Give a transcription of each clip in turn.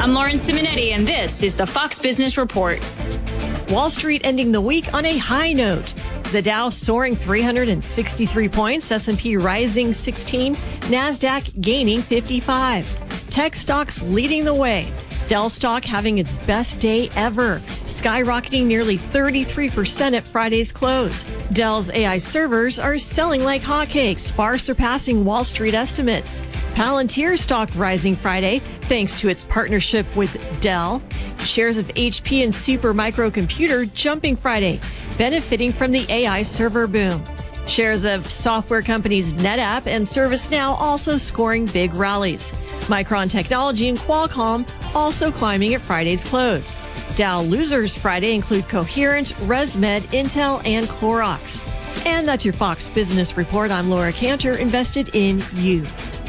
I'm Lauren Simonetti, and this is the Fox Business Report. Wall Street ending the week on a high note. The Dow soaring 363 points, S&P rising 16, NASDAQ gaining 55. Tech stocks leading the way. Dell stock having its best day ever, skyrocketing nearly 33% at Friday's close. Dell's AI servers are selling like hotcakes, far surpassing Wall Street estimates. Palantir stock rising Friday thanks to its partnership with Dell. Shares of HP and Super Microcomputer jumping Friday, benefiting from the AI server boom. Shares of software companies NetApp and ServiceNow also scoring big rallies. Micron Technology and Qualcomm also climbing at Friday's close. Dow losers Friday include Coherent, ResMed, Intel, and Clorox. And that's your Fox Business Report. I'm Laura Cantor, invested in you.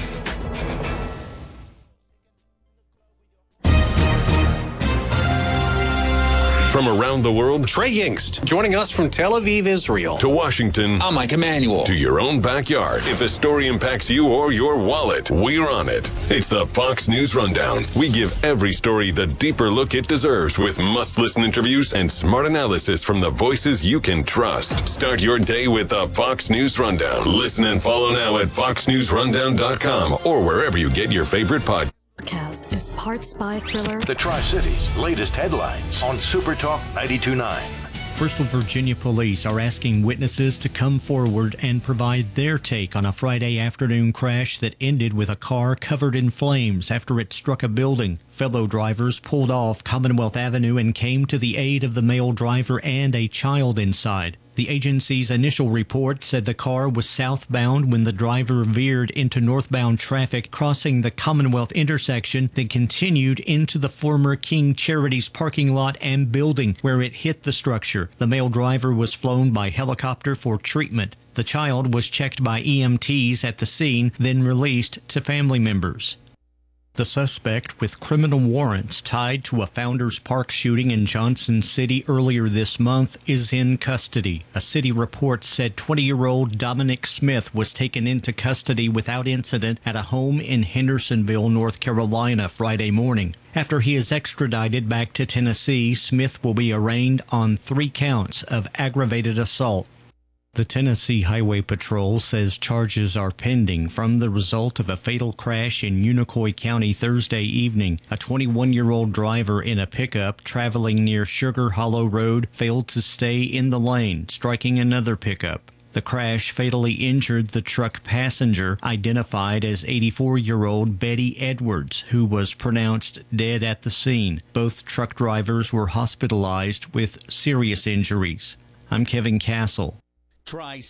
From around the world, Trey Yingst, joining us from Tel Aviv, Israel. To Washington, I'm Mike Emanuel. To your own backyard. If a story impacts you or your wallet, we're on it. It's the Fox News Rundown. We give every story the deeper look it deserves with must-listen interviews and smart analysis from the voices you can trust. Start your day with the Fox News Rundown. Listen and follow now at foxnewsrundown.com or wherever you get your favorite podcast. Podcast is part spy thriller. The Tri-Cities' latest headlines on Super Talk 92.9. Bristol, Virginia police are asking witnesses to come forward and provide their take on a Friday afternoon crash that ended with a car covered in flames after it struck a building. Fellow drivers pulled off Commonwealth Avenue and came to the aid of the male driver and a child inside. The agency's initial report said the car was southbound when the driver veered into northbound traffic, crossing the Commonwealth intersection, then continued into the former King Charities parking lot and building, where it hit the structure. The male driver was flown by helicopter for treatment. The child was checked by EMTs at the scene, then released to family members. The suspect with criminal warrants tied to a Founders Park shooting in Johnson City earlier this month is in custody. A city report said 20-year-old Dominic Smith was taken into custody without incident at a home in Hendersonville, North Carolina, Friday morning. After he is extradited back to Tennessee, Smith will be arraigned on 3 counts of aggravated assault. The Tennessee Highway Patrol says charges are pending from the result of a fatal crash in Unicoi County Thursday evening. A 21-year-old driver in a pickup traveling near Sugar Hollow Road failed to stay in the lane, striking another pickup. The crash fatally injured the truck passenger, identified as 84-year-old Betty Edwards, who was pronounced dead at the scene. Both truck drivers were hospitalized with serious injuries. I'm Kevin Castle.